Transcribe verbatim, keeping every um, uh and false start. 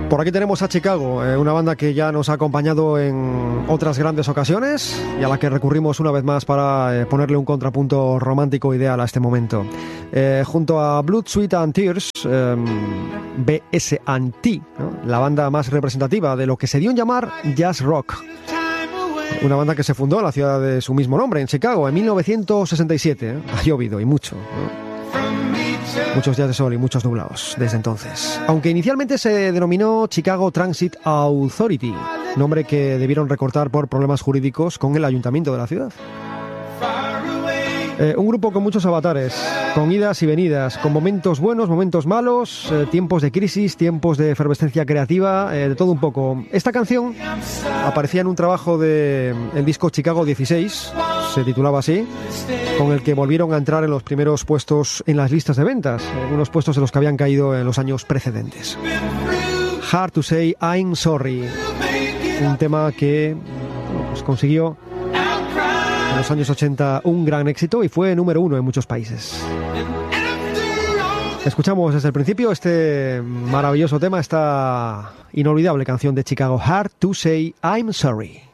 Por aquí tenemos a Chicago, eh, una banda que ya nos ha acompañado en otras grandes ocasiones y a la que recurrimos una vez más para eh, ponerle un contrapunto romántico ideal a este momento. Eh, junto a Blood, Sweat and Tears, eh, B S and T, ¿no? La banda más representativa de lo que se dio en llamar jazz rock. Una banda que se fundó en la ciudad de su mismo nombre, en Chicago, en mil novecientos sesenta y siete. ¿eh? Ha llovido y mucho, ¿no? Muchos días de sol y muchos nublados desde entonces. Aunque inicialmente se denominó Chicago Transit Authority, nombre que debieron recortar por problemas jurídicos con el ayuntamiento de la ciudad. Eh, un grupo con muchos avatares, con idas y venidas, con momentos buenos, momentos malos, eh, tiempos de crisis, tiempos de efervescencia creativa, eh, de todo un poco. Esta canción aparecía en un trabajo del disco Chicago dieciséis, se titulaba así, con el que volvieron a entrar en los primeros puestos en las listas de ventas, en unos puestos en los que habían caído en los años precedentes. Hard to Say I'm Sorry, un tema que pues, consiguió en los años ochenta un gran éxito y fue número uno en muchos países. Escuchamos desde el principio este maravilloso tema, esta inolvidable canción de Chicago, Hard to Say I'm Sorry.